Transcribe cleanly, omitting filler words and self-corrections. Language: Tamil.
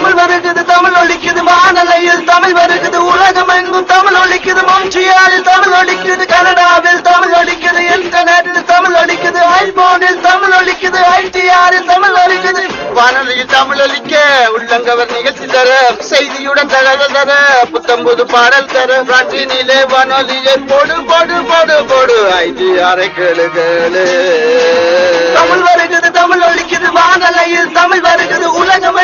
தமிழ் வருகிறது தமிழ் ஒலிக்குது வானலையில் தமிழ் வருகிறது உலகம் எங்கும் தமிழ் ஒலிக்குது மொன்ட்ரியாலில் தமிழ் ஒலிக்குது கனடாவில் தமிழ் ஒலிக்குது இன்டர்நெட்டில் தமிழ் ஒலிக்குது ஐபோனில் தமிழ் ஒலிக்குது ஐடிஆரில் தமிழ் ஒலிக்குது வானொலியில் தமிழ் ஒலிக்க உள்ளங்கவர் நிகழ்ச்சி தர செய்தியுடன் தகவல் தர புத்தம்புது பாடல் தர பிரான்சினிலே வானொலியை போடு போடு போடு போடு ஐடிஆரை கேளு கேளு தமிழ் வருகிறது தமிழ் ஒலிக்குது வானலையில் தமிழ்